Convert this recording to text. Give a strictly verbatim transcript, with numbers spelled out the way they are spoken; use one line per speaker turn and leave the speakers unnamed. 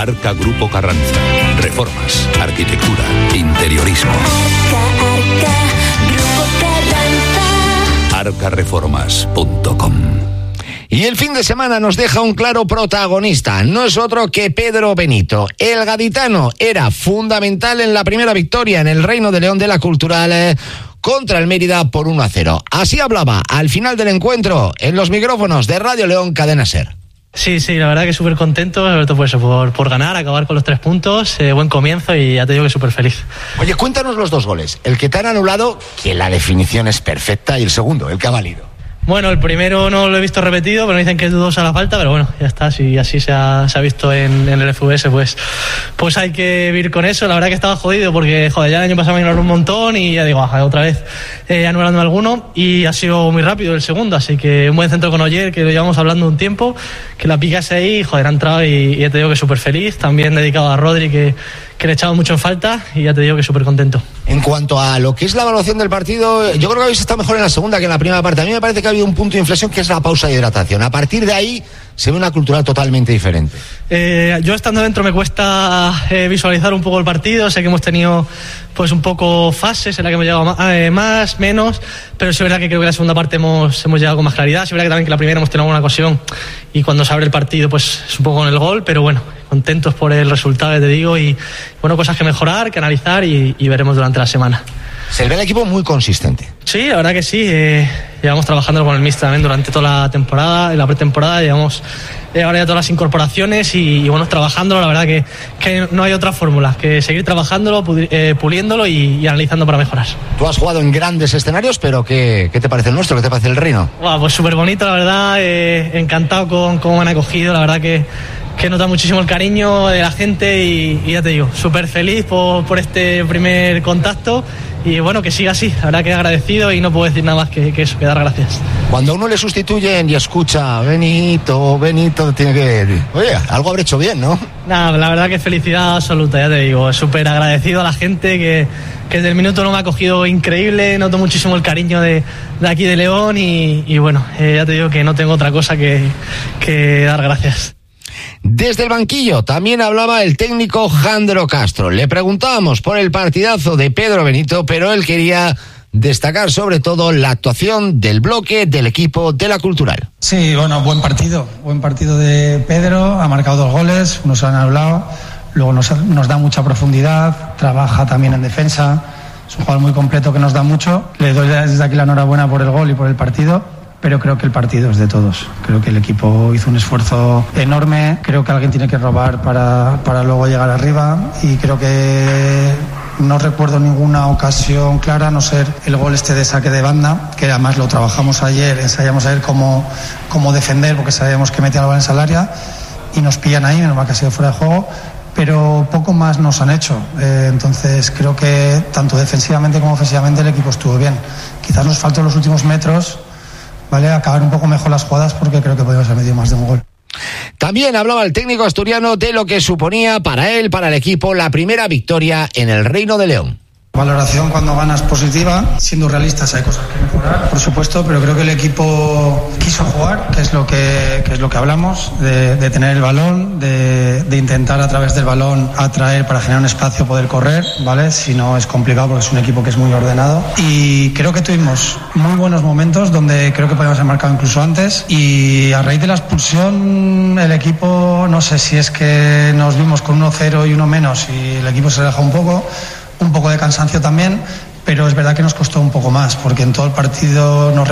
Arca Grupo Carranza. Reformas, arquitectura, interiorismo. Arca, Arca Grupo Carranza. arca reformas punto com.
Y el fin de semana nos deja un claro protagonista, no es otro que Pedro Benito. El gaditano era fundamental en la primera victoria en el Reino de León de la Cultural eh, contra el Mérida por uno a cero. Así hablaba al final del encuentro en los micrófonos de Radio León Cadena Ser.
Sí, sí, la verdad que súper contento, sobre todo por eso, por, por ganar, acabar con los tres puntos, eh, buen comienzo y ya te digo que súper feliz.
Oye, cuéntanos los dos goles, el que te han anulado, que la definición es perfecta, y el segundo, el que ha valido.
Bueno, el primero no lo he visto repetido, pero me dicen que es dudosa la falta, pero bueno, ya está, si así se ha, se ha visto en, en el F V S, pues, pues hay que vivir con eso. La verdad que estaba jodido porque, joder, ya el año pasado me anularon un montón y ya digo, ah, otra vez eh, anulándome alguno, y ha sido muy rápido el segundo, así que un buen centro con Oyer, que lo llevamos hablando un tiempo, que la picase ahí, joder, ha entrado y, y ya te digo que súper feliz, también dedicado a Rodri, que, que le he echado mucho en falta, y ya te digo que súper contento.
En cuanto a lo que es la evaluación del partido, yo creo que habéis estado mejor en la segunda que en la primera parte. A mí me parece que ha habido un punto de inflexión, que es la pausa de hidratación. A partir de ahí se ve una Cultural totalmente diferente.
Eh, yo estando dentro me cuesta eh, visualizar un poco el partido. Sé que hemos tenido pues un poco fases en las que hemos llegado más, eh, más menos, pero es verdad que creo que en la segunda parte hemos, hemos llegado con más claridad. Es verdad que también que la primera hemos tenido alguna ocasión y cuando se abre el partido pues es un poco con el gol, pero bueno, contentos por el resultado, te digo, y bueno, cosas que mejorar, que analizar y, y veremos durante la semana.
Se ve el equipo muy consistente.
Sí, la verdad que sí. Eh, llevamos trabajando con el míster también durante toda la temporada, en la pretemporada, llevamos eh, ahora ya todas las incorporaciones y, y bueno, trabajándolo. La verdad que, que no hay otra fórmula que seguir trabajándolo, eh, puliéndolo y, y analizando para mejorar.
Tú has jugado en grandes escenarios, pero ¿qué, qué te parece el nuestro? ¿Qué te parece el Reino?
Wow, pues súper bonito, la verdad. Eh, encantado con cómo me han acogido. La verdad que que nota muchísimo el cariño de la gente y, y ya te digo, súper feliz por, por este primer contacto y bueno, que siga así, la verdad que agradecido y no puedo decir nada más que, que eso, que dar gracias.
Cuando a uno le sustituyen y escucha Benito, Benito, tiene que... Oye, algo habré hecho bien, ¿no?
Nada, la verdad que felicidad absoluta, ya te digo, súper agradecido a la gente que, que desde el minuto uno me ha acogido increíble, noto muchísimo el cariño de, de aquí de León y, y bueno, eh, ya te digo que no tengo otra cosa que, que dar gracias.
Desde el banquillo también hablaba el técnico Jandro Castro. Le preguntábamos por el partidazo de Pedro Benito, pero él quería destacar sobre todo la actuación del bloque del equipo de la Cultural.
Sí, bueno, buen partido, buen partido de Pedro, ha marcado dos goles, nos han hablado, luego nos, nos da mucha profundidad, trabaja también en defensa, es un jugador muy completo que nos da mucho. Le doy desde aquí la enhorabuena por el gol y por el partido. Pero creo que el partido es de todos. Creo que el equipo hizo un esfuerzo enorme. Creo que alguien tiene que robar para, para luego llegar arriba. Y creo que no recuerdo ninguna ocasión clara, a no ser el gol este de saque de banda, que además lo trabajamos ayer, ensayamos ayer cómo, cómo defender, porque sabíamos que metía la bola en esa área y nos pillan ahí, menos mal que ha sido fuera de juego. Pero poco más nos han hecho. Eh, entonces creo que tanto defensivamente como ofensivamente el equipo estuvo bien. Quizás nos faltó los últimos metros, ¿vale? Acabar un poco mejor las jugadas porque creo que podemos haber metido más de un gol.
También hablaba el técnico asturiano de lo que suponía para él, para el equipo, la primera victoria en el Reino de León.
Valoración cuando ganas positiva, siendo realistas hay cosas que mejorar, por supuesto, pero creo que el equipo quiso jugar, que es lo que, que es lo que hablamos, de, de tener el balón, de, de intentar a través del balón atraer para generar un espacio, poder correr, ¿vale? Si no es complicado porque es un equipo que es muy ordenado. Y creo que tuvimos muy buenos momentos donde creo que podíamos haber marcado incluso antes, y a raíz de la expulsión el equipo, no sé si es que nos vimos con uno cero y uno menos y el equipo se relaja un poco, un poco de cansancio también, pero es verdad que nos costó un poco más porque en todo el partido nos